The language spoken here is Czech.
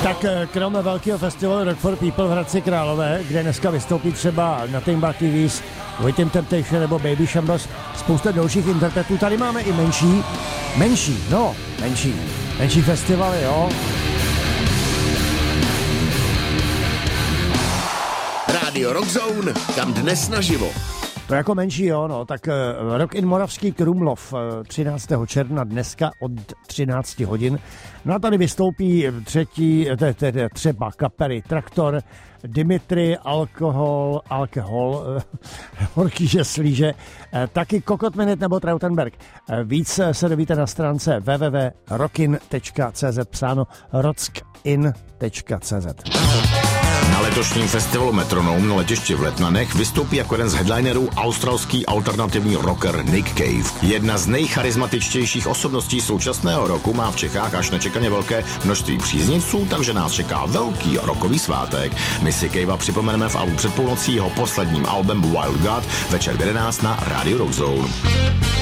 Tak kromě velkého festivalu Rock for People v Hradci Králové, kde dneska vystoupí třeba Nothing But TVs, Waiting Temptation nebo Baby Shambles, spousta dalších interpretů, tady máme i menší festivaly, jo. Rádio Rock Zone, kam dnes naživo. To jako menší, jo, no, tak Rock in Moravský Krumlov 13. června dneska od 13 hodin. No a tady vystoupí třeba kapely Traktor, Dimitri, Alkohol, Horký žeslíže, taky Kokot Minute nebo Trautenberg. Víc se dovíte na stránce www.rockin.cz, psáno rockin.cz. Na letošním festivalu Metronom na letišti v Letnanech vystoupí jako jeden z headlinerů australský alternativní rocker Nick Cave. Jedna z nejcharizmatičtějších osobností současného roku má v Čechách až nečekaně velké množství příznivců, takže nás čeká velký rockový svátek. My si Cavea připomeneme v albu před půlnocí jeho posledním albem Wild God večer v 11 na Radio Rock Zone.